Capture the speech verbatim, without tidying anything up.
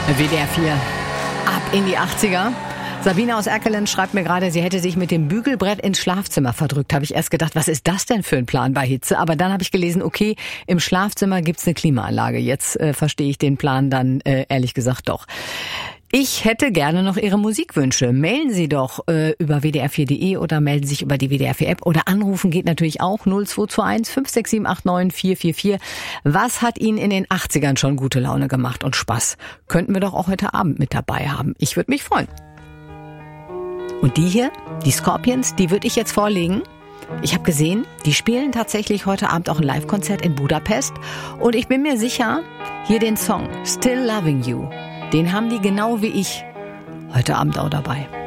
W D R vier, ab in die achtziger. Sabine aus Erkelen schreibt mir gerade, sie hätte sich mit dem Bügelbrett ins Schlafzimmer verdrückt. Habe ich erst gedacht, was ist das denn für ein Plan bei Hitze? Aber dann habe ich gelesen, okay, im Schlafzimmer gibt's eine Klimaanlage. Jetzt äh, verstehe ich den Plan dann äh, ehrlich gesagt doch. Ich hätte gerne noch Ihre Musikwünsche. Mailen Sie doch äh, über w d r vier punkt d e oder melden sich über die W D R vier App. Oder anrufen geht natürlich auch null zwei zwei eins fünf sechs sieben acht neun vier vier vier. Was hat Ihnen in den achtzigern schon gute Laune gemacht und Spaß? Könnten wir doch auch heute Abend mit dabei haben. Ich würde mich freuen. Und die hier, die Scorpions, die würde ich jetzt vorlegen. Ich habe gesehen, die spielen tatsächlich heute Abend auch ein Live-Konzert in Budapest. Und ich bin mir sicher, hier den Song Still Loving You, den haben die genau wie ich heute Abend auch dabei.